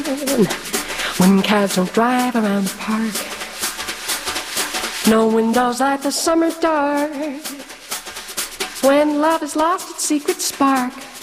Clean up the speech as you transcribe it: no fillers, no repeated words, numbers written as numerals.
When cabs don't drive around the park, no windows light the summer dark, when love has lost its secret spark.